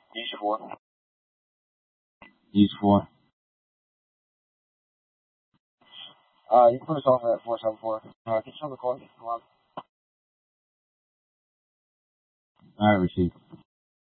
Use 4. Use 4. You can put us off at 474. Can you show the call? Alright, receive.